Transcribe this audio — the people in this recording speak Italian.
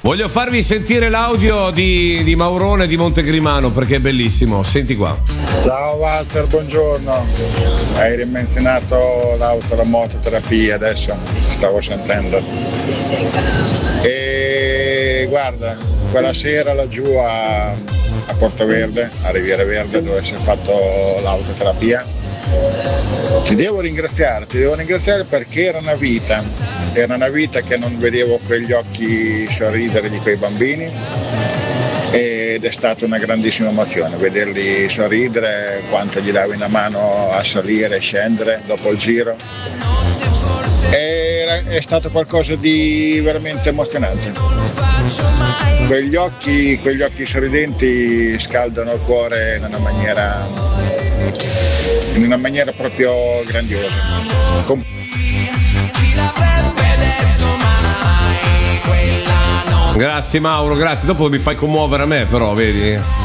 Voglio farvi sentire l'audio di Maurone di Montegrimano perché è bellissimo. Senti qua. Ciao Walter, buongiorno. Hai rimenzionato la mototerapia, adesso stavo sentendo. E guarda, quella sera laggiù a Porto Verde, a Riviera Verde, dove si è fatto l'autoterapia, ti devo ringraziare perché era una vita che non vedevo quegli occhi sorridere di quei bambini ed è stata una grandissima emozione vederli sorridere quanto gli davi una mano a salire e scendere dopo il giro. È stato qualcosa di veramente emozionante. Quegli occhi sorridenti scaldano il cuore in una maniera proprio grandiosa. Grazie Mauro, grazie. Dopo mi fai commuovere a me, però, vedi?